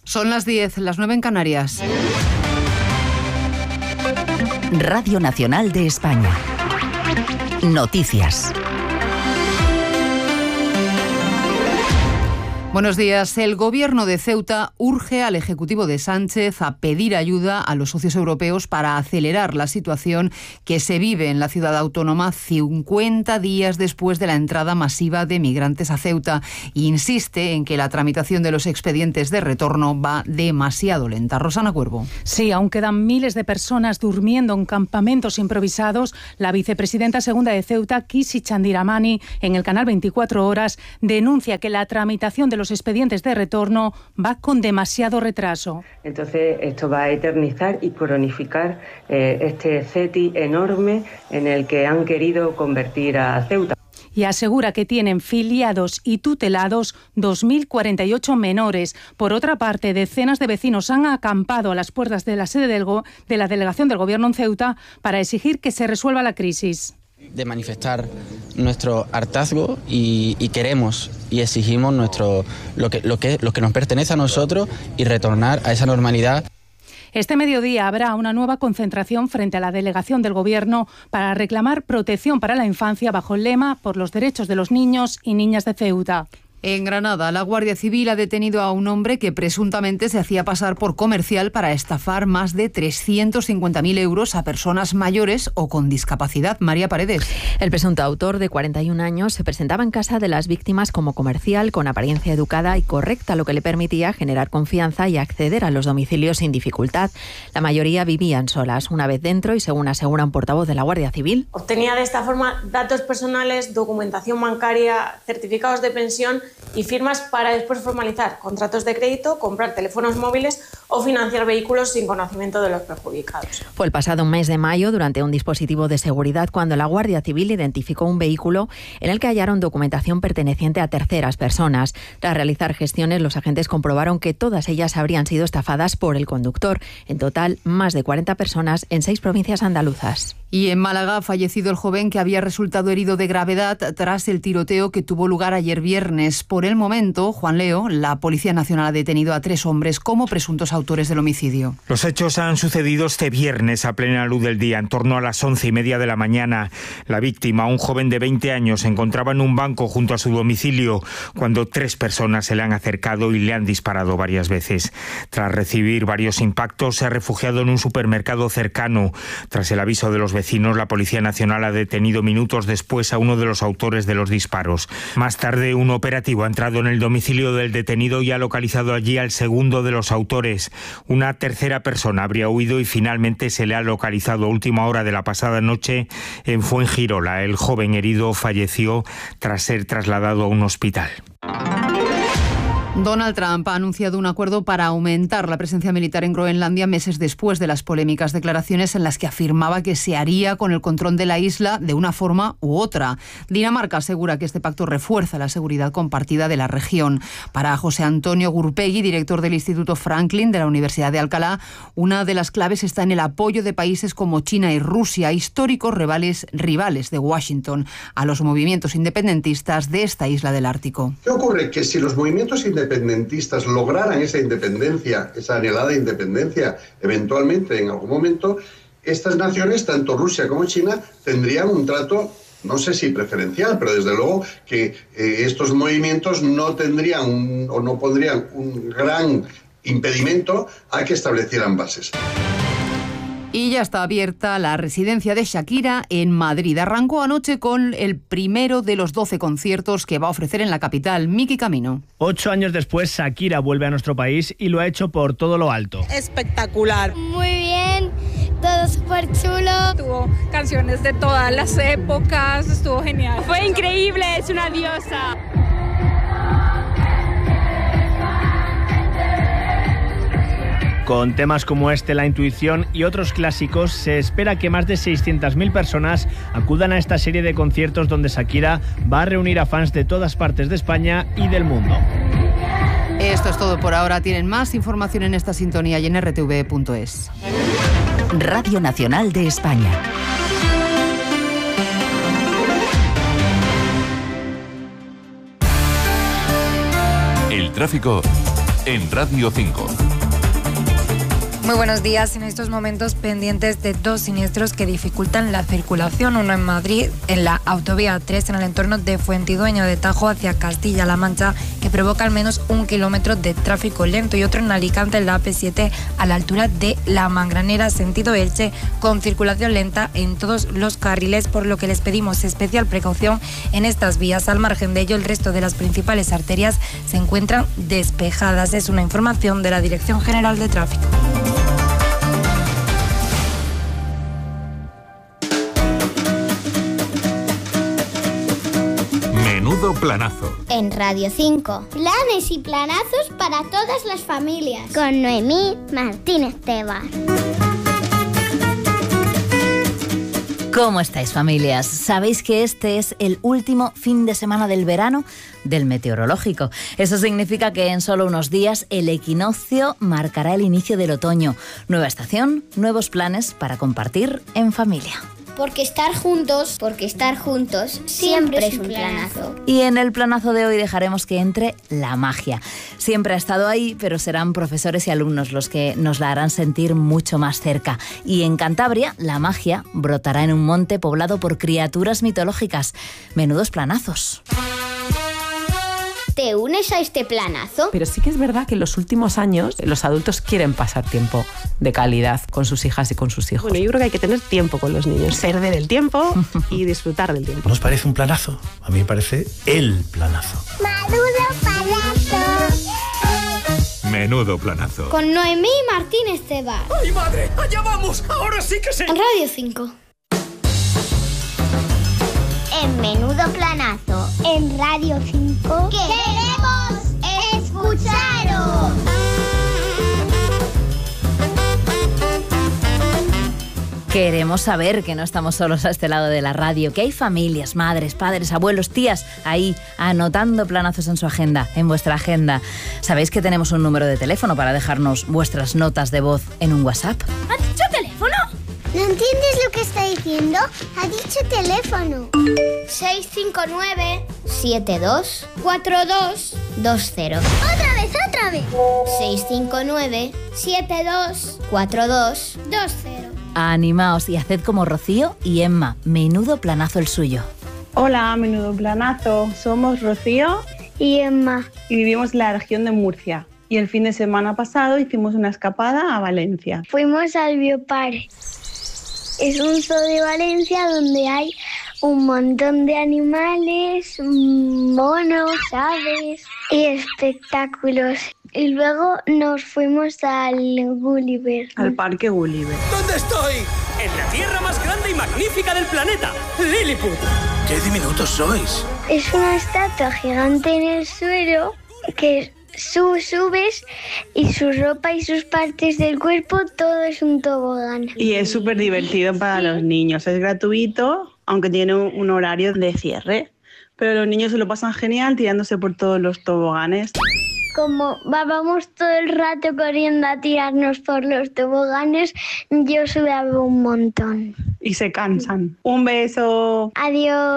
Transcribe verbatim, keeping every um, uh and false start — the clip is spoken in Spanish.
Son las diez, las nueve en Canarias. Radio Nacional de España. Noticias. Buenos días. El Gobierno de Ceuta urge al Ejecutivo de Sánchez a pedir ayuda a los socios europeos para acelerar la situación que se vive en la ciudad autónoma cincuenta días después de la entrada masiva de migrantes a Ceuta. Insiste en que la tramitación de los expedientes de retorno va demasiado lenta. Rosana Cuervo. Sí, aún quedan miles de personas durmiendo en campamentos improvisados. La vicepresidenta segunda de Ceuta, Kisi Chandiramani, en el canal veinticuatro horas, denuncia que la tramitación de los expedientes de retorno va con demasiado retraso. Entonces esto va a eternizar y cronificar eh, este CETI enorme en el que han querido convertir a Ceuta. Y asegura que tienen filiados y tutelados dos mil cuarenta y ocho menores. Por otra parte, decenas de vecinos han acampado a las puertas de la sede del go- de la delegación del Gobierno en Ceuta para exigir que se resuelva la crisis. De manifestar nuestro hartazgo y, y queremos y exigimos nuestro lo que, lo, que, lo que nos pertenece a nosotros y retornar a esa normalidad. Este mediodía habrá una nueva concentración frente a la delegación del Gobierno para reclamar protección para la infancia bajo el lema por los derechos de los niños y niñas de Ceuta. En Granada, la Guardia Civil ha detenido a un hombre que presuntamente se hacía pasar por comercial para estafar más de trescientos cincuenta mil euros a personas mayores o con discapacidad. María Paredes. El presunto autor, de cuarenta y un años, se presentaba en casa de las víctimas como comercial, con apariencia educada y correcta, lo que le permitía generar confianza y acceder a los domicilios sin dificultad. La mayoría vivían solas. Una vez dentro, y según asegura un portavoz de la Guardia Civil, obtenía de esta forma datos personales, documentación bancaria, certificados de pensión y firmas para después formalizar contratos de crédito, comprar teléfonos móviles o financiar vehículos sin conocimiento de los perjudicados. Fue el pasado mes de mayo, durante un dispositivo de seguridad, cuando la Guardia Civil identificó un vehículo en el que hallaron documentación perteneciente a terceras personas. Tras realizar gestiones, los agentes comprobaron que todas ellas habrían sido estafadas por el conductor. En total, más de cuarenta personas en seis provincias andaluzas. Y en Málaga ha fallecido el joven que había resultado herido de gravedad tras el tiroteo que tuvo lugar ayer viernes. Por el momento, Juan Leo, la Policía Nacional ha detenido a tres hombres como presuntos autores del homicidio. Los hechos han sucedido este viernes a plena luz del día, en torno a las once y media de la mañana. La víctima, un joven de veinte años, se encontraba en un banco junto a su domicilio cuando tres personas se le han acercado y le han disparado varias veces. Tras recibir varios impactos, se ha refugiado en un supermercado cercano. Tras el aviso de los vecinos, la Policía Nacional ha detenido minutos después a uno de los autores de los disparos. Más tarde, un operativo ha entrado en el domicilio del detenido y ha localizado allí al segundo de los autores. Una tercera persona habría huido y finalmente se le ha localizado a última hora de la pasada noche en Fuengirola. El joven herido falleció tras ser trasladado a un hospital. Donald Trump ha anunciado un acuerdo para aumentar la presencia militar en Groenlandia meses después de las polémicas declaraciones en las que afirmaba que se haría con el control de la isla de una forma u otra. Dinamarca asegura que este pacto refuerza la seguridad compartida de la región. Para José Antonio Gurpegui, director del Instituto Franklin de la Universidad de Alcalá, una de las claves está en el apoyo de países como China y Rusia, históricos rivales, rivales de Washington, a los movimientos independentistas de esta isla del Ártico. ¿Qué ocurre? Que si los movimientos independentistas independentistas lograran esa independencia, esa anhelada independencia, eventualmente en algún momento, estas naciones, tanto Rusia como China, tendrían un trato, no sé si preferencial, pero desde luego que eh, estos movimientos no tendrían un, o no pondrían un gran impedimento a que establecieran bases. Y ya está abierta la residencia de Shakira en Madrid. Arrancó anoche con el primero de los doce conciertos que va a ofrecer en la capital. Miki Camino. Ocho años después, Shakira vuelve a nuestro país y lo ha hecho por todo lo alto. Espectacular. Muy bien, todo súper chulo. Tuvo canciones de todas las épocas, estuvo genial. Fue increíble, es una diosa. Con temas como este, La Intuición y otros clásicos, se espera que más de seiscientas mil personas acudan a esta serie de conciertos donde Shakira va a reunir a fans de todas partes de España y del mundo. Esto es todo por ahora. Tienen más información en esta sintonía y en erre te ve punto es. Radio Nacional de España. El tráfico en Radio cinco. Muy buenos días. En estos momentos pendientes de dos siniestros que dificultan la circulación. Uno en Madrid, en la autovía tres, en el entorno de Fuentidueña de Tajo hacia Castilla-La Mancha, que provoca al menos un kilómetro de tráfico lento. Y otro en Alicante, en la A P siete, a la altura de La Mangranera, sentido Elche, con circulación lenta en todos los carriles, por lo que les pedimos especial precaución en estas vías. Al margen de ello, el resto de las principales arterias se encuentran despejadas. Es una información de la Dirección General de Tráfico. Menudo planazo. En Radio cinco. Planes y planazos para todas las familias. Con Noemí Martínez Tebas. ¿Cómo estáis, familias? ¿Sabéis que este es el último fin de semana del verano del meteorológico? Eso significa que en solo unos días el equinoccio marcará el inicio del otoño. Nueva estación, nuevos planes para compartir en familia. Porque estar juntos, porque estar juntos siempre es un planazo. Y en el planazo de hoy dejaremos que entre la magia. Siempre ha estado ahí, pero serán profesores y alumnos los que nos la harán sentir mucho más cerca. Y en Cantabria, la magia brotará en un monte poblado por criaturas mitológicas. Menudos planazos. ¿Te unes a este planazo? Pero sí que es verdad que en los últimos años los adultos quieren pasar tiempo de calidad con sus hijas y con sus hijos. Bueno, yo creo que hay que tener tiempo con los niños, perder el tiempo y disfrutar del tiempo. ¿No os parece un planazo? A mí me parece el planazo. Menudo planazo. Menudo planazo. Con Noemí Martínez Tebas. ¡Ay, madre! ¡Allá vamos! ¡Ahora sí que sé! En Radio cinco. En Menudo Planazo, en Radio cinco, queremos escucharos. Queremos saber que no estamos solos a este lado de la radio, que hay familias, madres, padres, abuelos, tías, ahí anotando planazos en su agenda, en vuestra agenda. ¿Sabéis que tenemos un número de teléfono para dejarnos vuestras notas de voz en un WhatsApp? ¿Ha dicho teléfono? ¿No entiendes lo que está diciendo? Ha dicho teléfono. seis cinco nueve, siete dos, cuatro dos, dos cero. ¡Otra vez, otra vez! seis cinco nueve, siete dos, cuatro dos, dos cero. Animaos y haced como Rocío y Emma. Menudo planazo el suyo. Hola, menudo planazo. Somos Rocío y Emma y vivimos en la región de Murcia. Y el fin de semana pasado hicimos una escapada a Valencia. Fuimos al Bioparque. Es un zoo de Valencia donde hay un montón de animales, monos, aves y espectáculos. Y luego nos fuimos al Gulliver. Al Parque Gulliver. ¿Dónde estoy? En la tierra más grande y magnífica del planeta, Lilliput. ¡Qué diminutos sois! Es una estatua gigante en el suelo que Sub, subes y su ropa y sus partes del cuerpo, todo es un tobogán. Y es súper divertido para los niños. Es gratuito, aunque tiene un, un horario de cierre. Pero los niños se lo pasan genial tirándose por todos los toboganes. Como vamos todo el rato corriendo a tirarnos por los toboganes, yo sudaba un montón. Y se cansan. Un beso. Adiós.